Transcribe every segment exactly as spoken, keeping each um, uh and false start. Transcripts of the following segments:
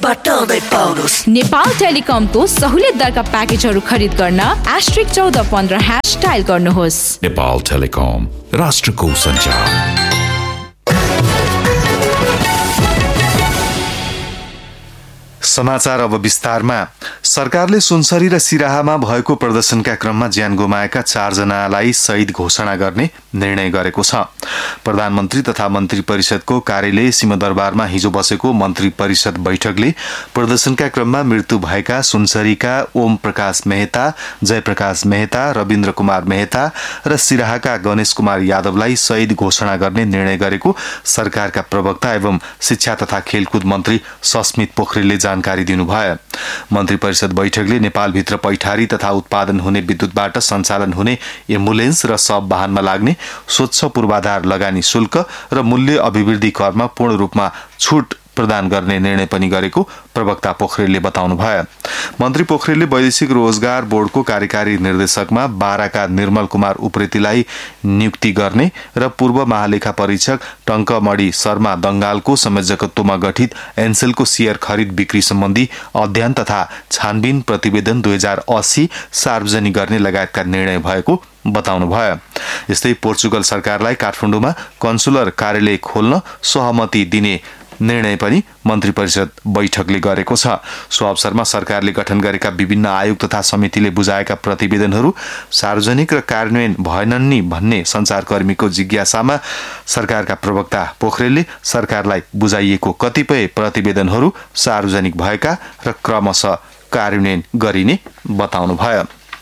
बटाउँदै पाउनुस्। नेपाल टेलिकमको सहुलियत दरका प्याकेजहरू खरिद गर्न एस्ट्रिक चौध पन्ध्र ह्यास डायल गर्नुहोस्। नेपाल टेलिकम, राष्ट्रको सञ्चार। समाचार अब विस्तारमा। सरकारले सुनसरी र सिराहामा भएको प्रदर्शनका क्रममा ज्यान गुमाएका चारजनालाई शहीद घोषणा गर्ने निर्णय गरेको छ। प्रधानमन्त्री तथा मन्त्री परिषदको कार्यालय सिंहदरबारमा हिजो बसेको मन्त्री परिषद बैठकले प्रदर्शनका क्रममा मृत्यु भएका सुनसरीका ओम प्रकाश मेहता, जयप्रकाश मेहता, रविन्द्र कुमार मेहता र सिराहाका गणेश कुमार यादवलाई शहीद घोषणा गर्ने निर्णय गरेको सरकारका प्रवक्ता एवं शिक्षा तथा खेलकुद मन्त्री सस्मित पोखरेलले जानकारी दिनुभयो। मन्त्री परिषद बैठकले नेपालभित्र पैठारी तथा उत्पादन हुने विद्युतबाट सञ्चालन हुने एम्बुलेन्स र सब वाहनमा लाग्ने स्वच्छ पूर्वाधार लगानी शुल्क र मूल्य अभिवृद्धि करमा पूर्ण रूपमा छुट प्रदान गर्ने निर्णय पनि गरेको प्रवक्ता पोखरेलले बताउनुभयो। मन्त्री पोखरेलले वैदेशिक रोजगार बोर्डको कार्यकारी निर्देशकमा बाराका निर्मल कुमार उप्रेतीलाई नियुक्ति गर्ने र पूर्व महालेखा परीक्षक टङ्कमणि शर्मा दङ्गालको संयोजकत्वमा गठित एनसेलको शेयर खरिद बिक्री सम्बन्धी अध्ययन तथा छानबिन प्रतिवेदन दुई हजार अस्सी सार्वजनिक गर्ने लगायतका निर्णय भएको बताउनुभयो। यस्तै पोर्चुगल सरकारलाई काठमाडौँमा कन्सुलर कार्यालय खोल्न सहमति दिने निर्णय पनि मन्त्री परिषद बैठकले गरेको छ। सो अवसरमा सरकारले गठन गरेका विभिन्न आयोग तथा समितिले बुझाएका प्रतिवेदनहरू सार्वजनिक र कार्यान्वयन भएनन् नि भन्ने सञ्चारकर्मीको जिज्ञासामा सरकारका प्रवक्ता पोखरेलले सरकारलाई बुझाइएको कतिपय प्रतिवेदनहरू सार्वजनिक भएका र क्रमशः कार्यान्वयन गरिने बताउनुभयो।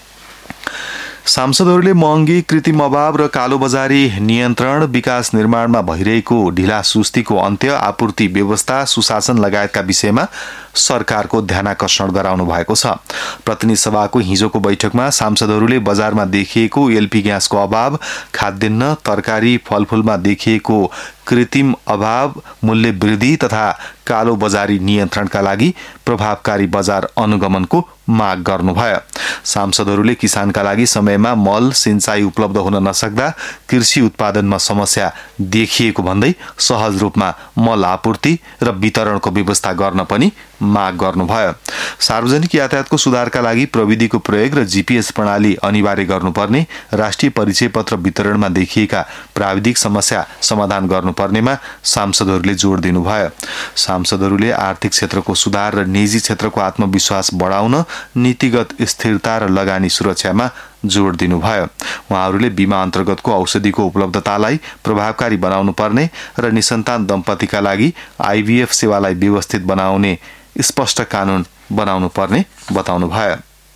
सांसदहरूले महँगी, कृत्रिम अभाव र कालोबजारी नियन्त्रण, विकास निर्माणमा भइरहेको ढिला सुस्तीको अन्त्य, आपूर्ति व्यवस्था, सुशासन लगायतका विषयमा सरकारको ध्यानाकर्षण गराउनु भएको छ। प्रतिनिधि सभाको हिजोको बैठकमा सांसदहरूले बजारमा देखिएको एलपी ग्यासको अभाव, खाद्यान्न, तरकारी, फलफूलमा देखिएको कृत्रिम अभाव, मूल्य वृद्धि तथा कालो बजारी नियन्त्रणका लागि प्रभावकारी बजार अनुगमनको माग गर्नुभयो। सांसदहरूले किसानका लागि समयमा मल, सिंचाई उपलब्ध हुन नसक्दा कृषि उत्पादनमा समस्या देखिएको भन्दै सहज रूपमा मल आपूर्ति र वितरणको व्यवस्था गर्न पनि माग गर्नुभयो। सार्वजनिक यातायातको सुधारका लागि प्रविधिको प्रयोग र जीपीएस प्रणाली अनिवार्य गर्नुपर्ने, राष्ट्रिय परिचय पत्र वितरणमा देखिएका प्राविधिक समस्या समाधान गर्नुपर्नेमा सांसदहरूले जोड दिनुभयो। सांसदहरूले आर्थिक क्षेत्रको सुधार र निजी क्षेत्रको आत्मविश्वास बढाउन, नीतिगत स्थिरता र लगानी सुरक्षामा जोड दिनुभयो। उहाँहरूले बीमा अन्तर्गतको औषधिको उपलब्धतालाई प्रभावकारी बनाउनु पर्ने र निसन्तान दम्पतिका लागि आइभीएफ सेवालाई व्यवस्थित बनाउने स्पष्ट कानून बनाउनु पर्ने बताउनुभयो।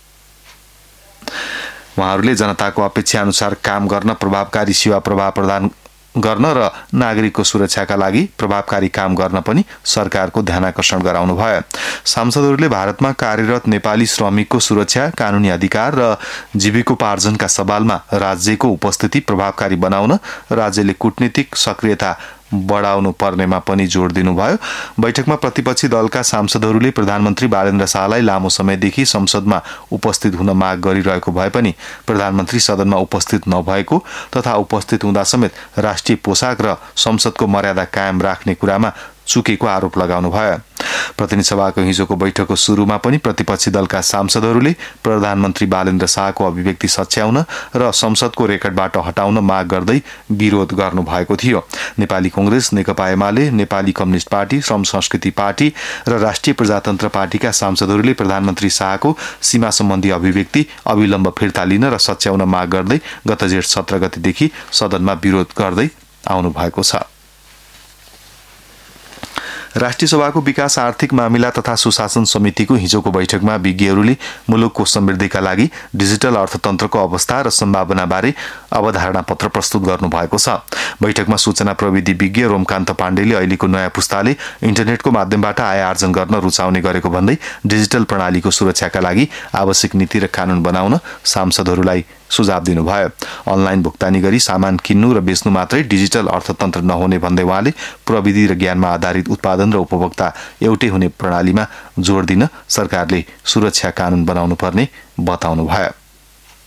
उहाँहरूले जनताको अपेक्षा अनुसार काम गर्न, प्रभावकारी सेवा प्रभाव प्रदान गर्न र नागरिकको सुरक्षाका लागि प्रभावकारी काम गर्न पनि सरकारको ध्यानाकर्षण गराउनुभयो। सांसदहरूले भारतमा कार्यरत नेपाली श्रमिकको सुरक्षा, कानूनी अधिकार र जीविकोपार्जनका सवालमा राज्यको उपस्थिति प्रभावकारी बनाउन राज्यले कूटनीतिक सक्रियता बढाउनु पर्नेमा पनि जोड दिनुभयो। बैठकमा प्रतिपक्षी दलका सांसदहरूले प्रधानमन्त्री बालेन्द्र शाहलाई लामो समयदेखि संसदमा उपस्थित हुन माग गरिरहेको भए पनि प्रधानमन्त्री सदनमा उपस्थित नभएको तथा उपस्थित हुँदा समेत राष्ट्रिय पोसाक र संसदको मर्यादा कायम राख्ने कुरामा चुकेको आरोप लगाउनुभयो। प्रतिनिधि सभाको हिजोको बैठकको सुरुमा पनि प्रतिपक्षी दलका सांसदहरूले प्रधानमन्त्री बालेन्द्र शाहको अभिव्यक्ति सच्याउन र संसदको रेकर्डबाट हटाउन माग गर्दै विरोध गर्नुभएको थियो। नेपाली कांग्रेस, नेकपा एमाले, नेपाली कम्युनिस्ट पार्टी, श्रम संस्कृति पार्टी र राष्ट्रिय प्रजातन्त्र पार्टीका सांसदहरूले प्रधानमन्त्री शाहको सीमा सम्बन्धी अभिव्यक्ति अविलम्ब फिर्ता लिन र सच्याउन माग गर्दै गत जेठ सत्र गतेदेखि सदनमा विरोध गर्दै आउनु भएको छ। राष्ट्रिय सभाको विकास आर्थिक मामिला तथा सुशासन समितिको हिजोको बैठकमा विज्ञहरूले मुलुकको समृद्धिका लागि डिजिटल अर्थतन्त्रको अवस्था र सम्भावनाबारे अवधारणा पत्र प्रस्तुत गर्नुभएको छ। बैठकमा सूचना प्रविधि विज्ञ रोमकान्त पाण्डेले अहिलेको नयाँ पुस्ताले इन्टरनेटको माध्यमबाट आय आर्जन गर्न रुचाउने गरेको भन्दै डिजिटल प्रणालीको सुरक्षाका लागि आवश्यक नीति र कानून बनाउन सांसदहरूलाई सुझाव दिनुभयो। अनलाइन भुक्तानी गरी सामान किन्नु र बेच्नु मात्रै डिजिटल अर्थतन्त्र नहुने भन्दै उहाँले प्रविधि र ज्ञानमा आधारित उत्पादन र उपभोक्ता एउटै हुने प्रणालीमा जोड दिन सरकारले सुरक्षा कानून बनाउनु पर्ने बताउनुभयो।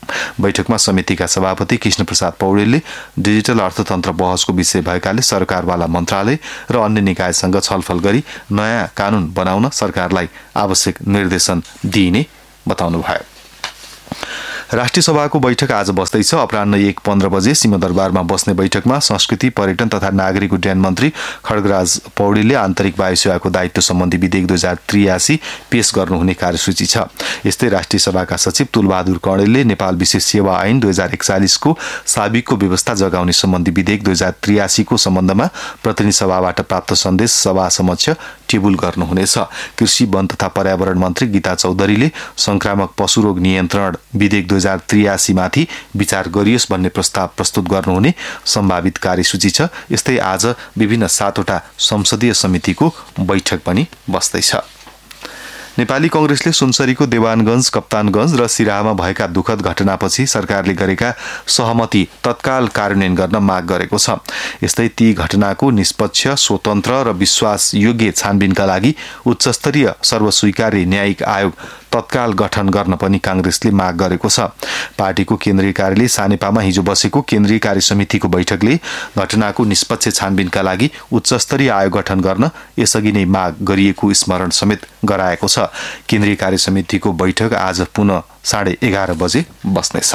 बैठकमा समितिका सभापति कृष्णप्रसाद पौडेलले डिजिटल अर्थतन्त्र बहसको विषय भएकाले सरकारवाला मन्त्रालय र अन्य निकायसँग छलफल गरी नयाँ कानून बनाउन सरकारलाई आवश्यक निर्देशन दिइने बताउनुभयो। राष्ट्रिय सभाको बैठक आज बस्दैछ। अपराह्न एक पन्ध्र बजे सिंहदरबारमा बस्ने बैठकमा संस्कृति, पर्यटन तथा नागरिक उड्डयन मन्त्री खड्गराज पौडेलले आन्तरिक वायु सेवाको दायित्व सम्बन्धी विधेयक दुई हजार त्रियासी पेश गर्नुहुने कार्यसूची छ। यस्तै राष्ट्रिय सभाका सचिव तुलबहादुर कणेलले नेपाल विशेष सेवा ऐन दुई हजार एकचालिसको साबिकको व्यवस्था जगाउने सम्बन्धी विधेयक दुई हजार त्रियासीको सम्बन्धमा प्रतिनिधि सभाबाट प्राप्त सन्देश सभा समक्ष टेबुल गर्नुहुनेछ। कृषि, वन तथा पर्यावरण मन्त्री गीता चौधरीले संक्रामक पशु रोग नियन्त्रण विधेयक दुई हजार त्रियासी माथि विचार गरियोस् भन्ने प्रस्ताव प्रस्तुत गर्नुहुने सम्भावित कार्यसूची छ। यस्तै आज विभिन्न सातवटा संसदीय समितिको बैठक पनि बस्दैछ। नेपाली कांग्रेसले सुनसरीको देवानगञ्ज, कप्तानगञ्ज र सिराहामा भएका दुःखद घटनापछि सरकारले गरेका सहमति तत्काल कार्यान्वयन गर्न माग गरेको छ। यस्तै ती घटनाको निष्पक्ष, स्वतन्त्र र विश्वासयोग्य छानबिनका लागि उच्चस्तरीय सर्वस्वीकार्य न्यायिक आयोग तत्काल गठन गर्न पनि कांग्रेसले माग गरेको छ। पार्टीको केन्द्रीय कार्यालय सानेपामा हिजो बसेको केन्द्रीय कार्य समितिको बैठकले घटनाको निष्पक्ष छानबिनका लागि उच्चस्तरीय आयोग गठन गर्न यसअघि नै माग गरिएको स्मरण समेत गराएको छ। केन्द्रीय कार्य समितिको बैठक आज पुनः साढे एघार बजे बस्नेछ।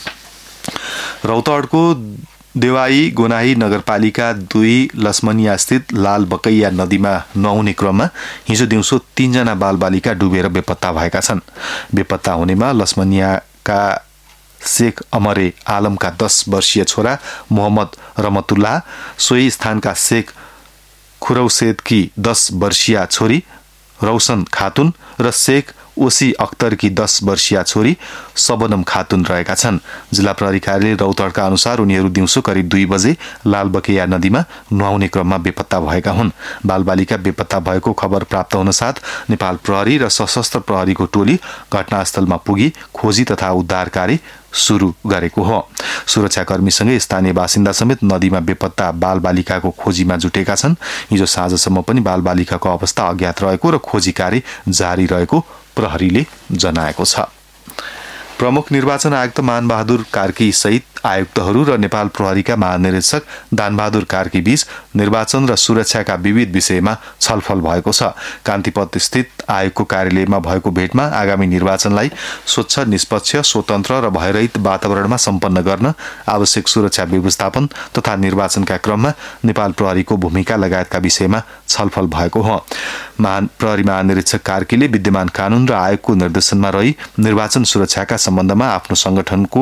रौतहटको देवाई गोनाही नगरपालिका दुई लसमनिया स्थित लाल बकैया नदीमा नुहाउने क्रममा हिजो दिउँसो तीनजना बालबालिका डुबेर बेपत्ता भएका छन्। बेपत्ता हुनेमा लसमनियाका शेख अमरे आलमका दस वर्षीय छोरा मोहम्मद रमतुल्लाह, सोही स्थानका शेख खुरौसेदकी दस वर्षीय छोरी रौशन खातुन र शेख ओसी अख्तरकी दस वर्षीय छोरी सबनम खातुन रहेका छन्। जिल्ला प्रहरी कार्यालय रौतहटका अनुसार उनीहरू दिउँसो करिब दुई बजे लालबकेया नदीमा नुहाउने क्रममा बेपत्ता भएका हुन्। बालबालिका बेपत्ता भएको खबर प्राप्त हुन साथ नेपाल प्रहरी र सशस्त्र प्रहरीको टोली घटनास्थलमा पुगी खोजी तथा उद्धार कार्य सुरु गरेको हो। सुरक्षाकर्मीसँगै स्थानीय बासिन्दा समेत नदीमा बेपत्ता बालबालिकाको खोजीमा जुटेका छन्। हिजो साँझसम्म पनि बालबालिकाको अवस्था अज्ञात रहेको र खोजी कार्य जारी रहेको प्रहरीले जनाएको छ। प्रमुख निर्वाचन आयुक्त मानबहादुर कार्की सहित आयुक्तहरू र नेपाल प्रहरीका महानिरीक्षक दानबहादुर कार्की बीच निर्वाचन र सुरक्षाका विविध विषयमा छलफल भएको छ। कान्तिपथ स्थित आयोगको कार्यालयमा भएको भेटमा आगामी निर्वाचनलाई स्वच्छ, निष्पक्ष, स्वतन्त्र र भयरहित वातावरणमा सम्पन्न गर्न आवश्यक सुरक्षा व्यवस्थापन तथा निर्वाचनका क्रममा नेपाल प्रहरीको भूमिका लगायतका विषयमा छलफल भएको हो। महान प्रहरी महानिरीक्षक कार्कीले विद्यमान कानून र आयोगको निर्देशनमा रही निर्वाचन सुरक्षाका सम्बन्धमा आफ्नो संगठनको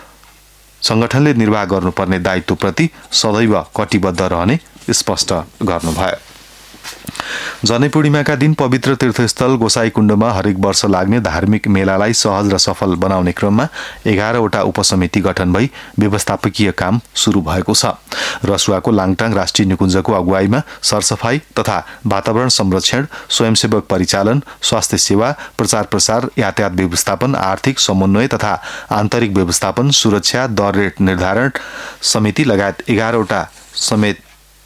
संगठनले निर्वाह गर्नुपर्ने दायित्वप्रति सदैव कटिबद्ध रहने स्पष्ट गर्नुभयो। जनैपूर्णिमाका दिन पवित्र तीर्थस्थल गोसाईकुण्डमा हरेक वर्ष लाग्ने धार्मिक मेलालाई सहज र सफल बनाउने क्रममा एघारवटा उपसमिति गठन भई व्यवस्थापकीय काम सुरु भएको छ। रसुवाको लाङटाङ राष्ट्रिय निकुञ्जको अगुवाईमा सरसफाई तथा वातावरण संरक्षण, स्वयंसेवक परिचालन, स्वास्थ्य सेवा, प्रचार प्रसार, यातायात व्यवस्थापन, आर्थिक समन्वय तथा आन्तरिक व्यवस्थापन, सुरक्षा, दर रेट निर्धारण समिति लगायत एघारवटा समेत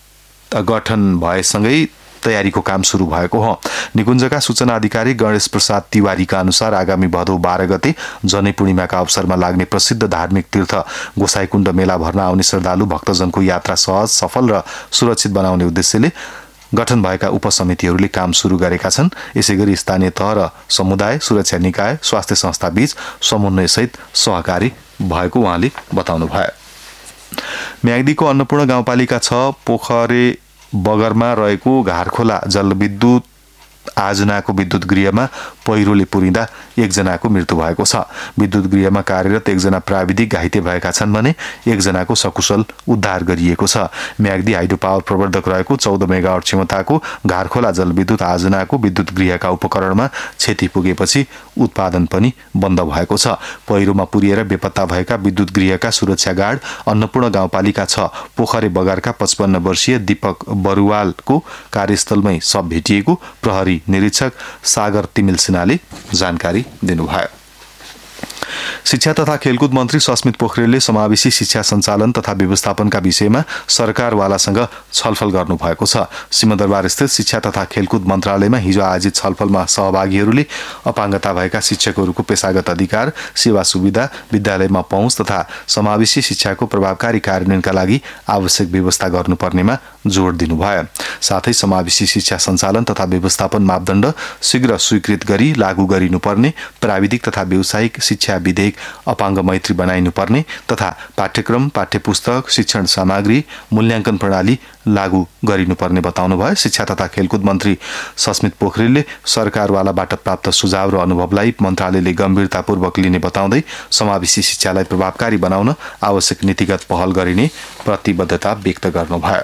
गठन भएसँगै तयारीको काम सुरु भएको हो। निकुञ्जका सूचना अधिकारी गणेश प्रसाद तिवारीका अनुसार आगामी भदौ बाह्र गते जनैपूर्णिमाका अवसरमा लाग्ने प्रसिद्ध धार्मिक तीर्थ गोसाईकुण्ड मेला भर्न आउने श्रद्धालु भक्तजनको यात्रा सहज, सफल र सुरक्षित बनाउने उद्देश्यले गठन भएका उपसमितिहरूले काम सुरु गरेका छन्। यसैगरी स्थानीय तह र समुदाय, सुरक्षा निकाय, स्वास्थ्य संस्था बीच समन्वयसहित सहकारी भएको उहाँले बताउनुभयो। म्याग्दीको अन्नपूर्ण गाउँपालिका छ पोखरे बगरमा रहेको घारखोला जलविद्युत आजनाको विद्युत गृहमा पहिरोले पुरिँदा एकजनाको मृत्यु भएको छ। विद्युत गृहमा कार्यरत एकजना प्राविधिक घाइते भएका छन् भने एकजनाको सकुशल उद्धार गरिएको छ। म्याग्दी हाइड्रो पावर प्रवर्धक रहेको चौध मेगावाट क्षमताको घारखोला जलविद्युत आजनाको विद्युत गृहका उपकरणमा क्षति पुगेपछि उत्पादन पनि बन्द भएको छ। पहिरोमा पुरिएर बेपत्ता भएका विद्युत गृहका सुरक्षा गार्ड अन्नपूर्ण गाउँपालिका छ पोखरे बगरका पचपन्न वर्षीय दीपक बरुवालको कार्यस्थलमै शव भेटिएको प्रहरी निरीक्षक सागर तिमिल सिन्हाले जानकारी दिनुभयो। शिक्षा तथा खेलकुद मन्त्री सस्मित पोखरेलले समावेशी शिक्षा सञ्चालन तथा व्यवस्थापनका विषयमा सरकारवालासँग छलफल गर्नुभएको छ। सिंहदरबारस्थित शिक्षा तथा खेलकुद मन्त्रालयमा हिजो आयोजित छलफलमा सहभागीहरूले अपाङ्गता भएका शिक्षकहरूको पेशागत अधिकार, सेवा सुविधा, विद्यालयमा पहुँच तथा समावेशी शिक्षाको प्रभावकारी कार्यान्वयनका लागि आवश्यक व्यवस्था गर्नुपर्नेमा जोड दिनुभयो। साथै समावेशी शिक्षा सञ्चालन तथा व्यवस्थापन मापदण्ड शीघ्र स्वीकृत गरी लागू गरिनुपर्ने, प्राविधिक तथा व्यावसायिक शिक्षा विधेयक अपाङ्ग मैत्री बनाइनुपर्ने तथा पाठ्यक्रम, पाठ्यपुस्तक, शिक्षण सामग्री, मूल्याङ्कन प्रणाली लागू गरिनुपर्ने बताउनुभयो। शिक्षा तथा खेलकुद मन्त्री सस्मित पोखरेलले सरकारवालाबाट प्राप्त सुझाव र अनुभवलाई मन्त्रालयले गम्भीरतापूर्वक लिने बताउँदै समावेशी शिक्षालाई प्रभावकारी बनाउन आवश्यक नीतिगत पहल गरिने प्रतिबद्धता व्यक्त गर्नुभयो।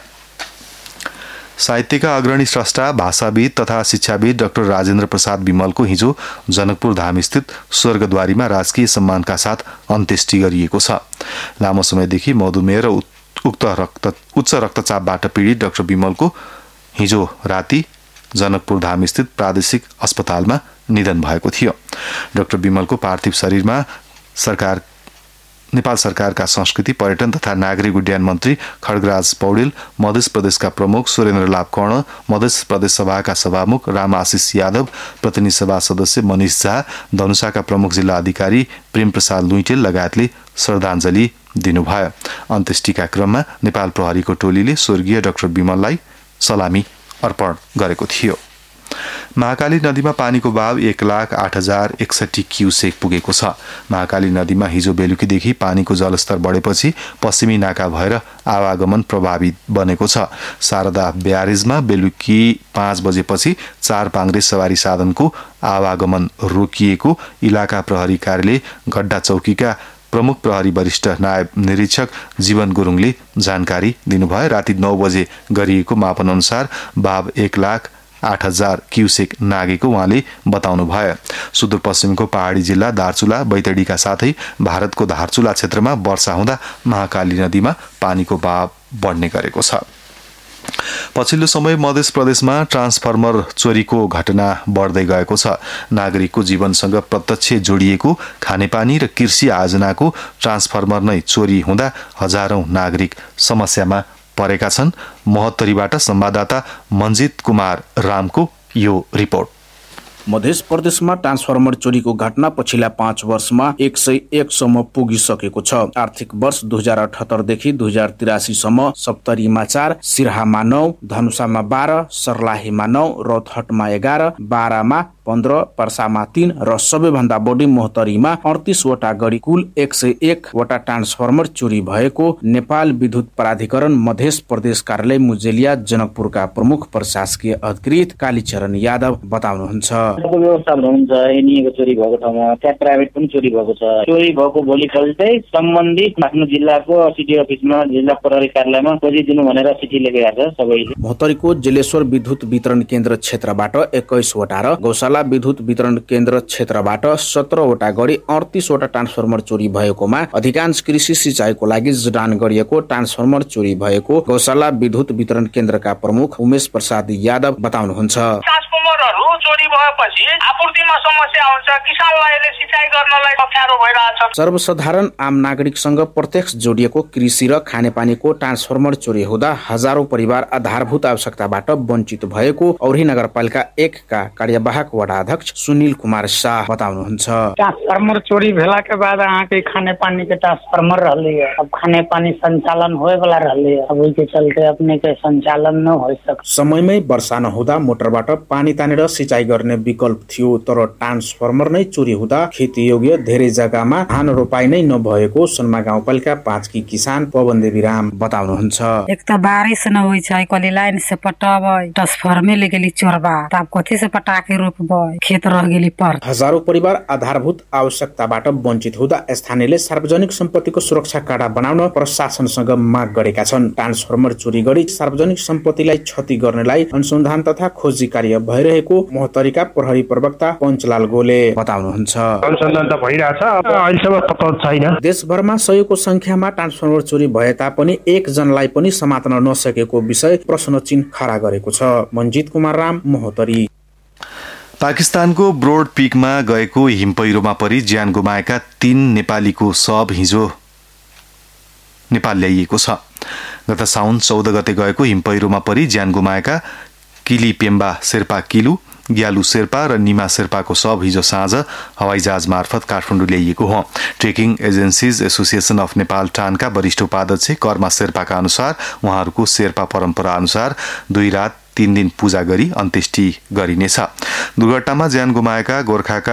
साहित्यका अग्रणी स्रष्टा, भाषाविद तथा शिक्षाविद डाक्टर राजेन्द्र प्रसाद विमलको हिजो जनकपुर धामस्थित स्वर्गद्वारीमा राजकीय सम्मानका साथ अन्त्येष्टि गरिएको छ। लामो समयदेखि मधुमेह र उक्त रक्त उच्च रक्तचापबाट पीडित डाक्टर विमलको हिजो राति जनकपुर धामस्थित प्रादेशिक अस्पतालमा निधन भएको थियो। डाक्टर विमलको पार्थिव शरीरमा सरकार नेपाल सरकारका संस्कृति, पर्यटन तथा नागरिक उड्डयन मन्त्री खड्गराज पौडेल, मध्य प्रदेशका प्रमुख सुरेन्द्र लाभ कर्ण, मध्य प्रदेश सभाका सभामुख राम आशिष यादव, प्रतिनिधि सभा सदस्य मनिष झा, धनुषाका प्रमुख जिल्ला अधिकारी प्रेम प्रसाद लुइटेल लगायतले श्रद्धाञ्जली दिनुभयो। अन्त्येष्टिका क्रममा नेपाल प्रहरीको टोलीले स्वर्गीय डाक्टर विमललाई सलामी अर्पण गरेको थियो। महाकाली नदीमा पानीको बहाव एक लाख आठ हजार एकसठी क्युसेक पुगेको छ। महाकाली नदीमा हिजो बेलुकीदेखि पानीको जलस्तर बढेपछि पश्चिमी नाका भएर आवागमन प्रभावित बनेको छ। शारदा ब्यारेजमा बेलुकी पाँच बजेपछि चार पाङ्ग्रे सवारी साधनको आवागमन रोकिएको इलाका प्रहरी कार्यालय गड्डा चौकीका प्रमुख प्रहरी वरिष्ठ नायब निरीक्षक जीवन गुरुङले जानकारी दिनुभयो। राति नौ बजे गरिएको मापन अनुसार बहाव एक लाख आठ हजार क्युसेक नागेको उहाँले बताउनुभयो। सुदूरपश्चिमको पहाडी जिल्ला दार्चुला, बैतडीका साथै भारतको धारचुला क्षेत्रमा वर्षा हुँदा महाकाली नदीमा पानीको बहाव बढ्ने गरेको छ। पछिल्लो समय मध्य प्रदेशमा ट्रान्सफर्मर चोरीको घटना बढ्दै गएको छ। नागरिकको जीवनसँग प्रत्यक्ष जोडिएको खानेपानी र कृषि आयोजनाको ट्रान्सफर्मर नै चोरी हुँदा हजारौं नागरिक समस्यामा परेका छन्। महोत्तरीबाट संवाददाता मन्जित कुमार रामको यो रिपोर्ट। मध्य प्रदेशमा ट्रान्सफर्मर चोरीको घटना पछिल्ला पाँच वर्षमा एक सय एक सम्म पुगिसकेको छ। आर्थिक वर्ष दुई हजार अठहत्तरदेखि दुई हजार तिरासी सम्म सप्तरीमा चार, सिरहामा नौ, धनुषामा बाह्र, सर्लाहीमा नौ, रौतहटमा एघार, बाह्रमा पन्ध्र, पर्सामा तीन र सबैभन्दा बढी मोहतरीमा अडतिसवटा गरी कुल एक सय एकवटा ट्रान्सफर्मर चोरी भएको नेपाल विद्युत प्राधिकरण मध्य प्रदेश कार्यालय मुजेलिया जनकपुरका प्रमुख प्रशासकीय अधिकृत कालीचरण यादव बताउनुहुन्छ। व्यवस्थापन हुन्छ एनिएको चोरी भएको ठाउँमा त्यहाँ प्राइभेट पनि चोरी भएको छ। चोरी भएको भोलिपल्ट चाहिँ सम्बन्धित आफ्नो जिल्लाको सिटी अफिसमा जिल्ला प्रहरी कार्यालयमा खोजिदिनु भनेर चिठी लेखेका छ सबैले। मोहतरीको जेलेश्वर विद्युत वितरण केन्द्र क्षेत्रबाट एक्काइसवटा र गौशाला विद्युत वितरण केन्द्र क्षेत्रबाट सत्रहवटा गरी अडतिसवटा ट्रान्सफर्मर चोरी भएकोमा अधिकांश कृषि सिंचाइको लागि जडान गरिएको ट्रान्सफर्मर चोरी भएको गौशाला विद्युत वितरण केन्द्रका प्रमुख उमेश प्रसाद यादव बताउनुहुन्छ। ट्रान्सफर्मरहरू चोरी भएपछि आपूर्तिमा समस्या हुन्छ, किसानलाई सिँचाइ गर्नलाई अप्ठ्यारो भइरहेछ। सर्वसाधारण आम नागरिकसँग प्रत्यक्ष जोडिएको कृषि र खानेपानीको ट्रान्सफर्मर चोरी हुँदा हजारौं परिवार आधारभूत आवश्यकताबाट वञ्चित भएको औरी नगरपालिका एक का कार्यवाहक वडा अध्यक्ष सुनील कुमार शाह बताउनुहुन्छ। ट्रांसफार्मर चोरी भेला के बाद अहाँ के खाने पानी के ट्रांसफार्मर रहले, अब खाने पानी संचालन होए वाला रहले, अब ओइ के चलते अपने के संचालन न हो सक। समयमै वर्षा नहुँदा मोटरबाट पानी तानेर सिंचाइ गर्ने विकल्प थियो, तर ट्रान्सफार्मर नै चोरी हुँदा खेती योग्य धेरै जग्गामा धान रोपाइ नै नभएको सनमा गाउँपालिका पाँच की किसान पवन देवी राम बताउनुहुन्छ। एक त बारिश न होइ छै, कले लाइन से पटाबै, ट्रांसफार्मर ले गेली चोरबा, तब कथि से पटा के रोपबै, खेत रह गेली पर। हजारौं परिवार आधारभूत आवश्यकताबाट वञ्चित हुँदा स्थानीयले सार्वजनिक सम्पत्तिको सुरक्षा काडा बनाउन प्रशासनसँग माग गरेका छन्। ट्रान्सफार्मर चोरी गरी सार्वजनिक सम्पत्तिलाई क्षति गर्नेलाई अनुसन्धान तथा खोजी कार्य भइरहेको मोहतरीका प्रहरी प्रवक्ता पञ्चलाल गोले बताउनुहुन्छ। अनुसन्धान त भइरहेछ, अहिलेसम्म पक्का छैन। देशभरमा सयौंको संख्यामा ट्रान्सफार्मर चोरी भए तापनि एक जनलाई पनि समात्न नसकेको विषय प्रश्न चिन्ह खडा गरेको छ। मन्जित कुमार राम, मोहतरी। पाकिस्तानको ब्रोड पिकमा गएको हिमपैह्रोमा परि ज्यान गुमाएका तीन नेपालीको शव हिजो नेपाल ल्याइएको छ। गत साउन चौध गते गएको हिमपैह्रोमा परि ज्यान गुमाएका किली पेम्बा शेर्पा किलु, ग्यालु शेर्पा र निमा शेर्पाको शव हिजो साँझ हवाईजहाज मार्फत काठमाडौँ ल्याइएको हो। Trekking agencies association of Nepal टानका वरिष्ठ उपाध्यक्ष कर्मा शेर्पाका अनुसार उहाँहरूको शेर्पा परम्परा अनुसार दुई रात तीन दिन पूजा गरी अन्त्येष्टि गरिनेछ। दुर्घटनामा ज्यान गुमाएका गोर्खाका